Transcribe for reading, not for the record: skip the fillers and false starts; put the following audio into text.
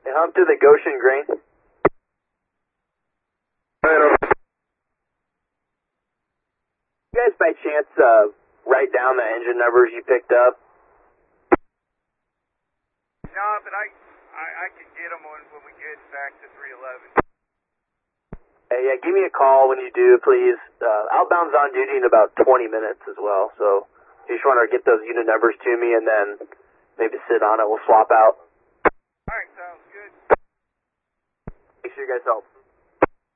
They humped to the Goshen Green. You guys by chance write down the engine numbers you picked up? No, but I can get them when we get back to 311. Hey, yeah, give me a call when you do, please. Outbound's on duty in about 20 minutes as well, so if you just want to get those unit numbers to me and then maybe sit on it, we'll swap out. Alright, sounds good. Make sure you guys help.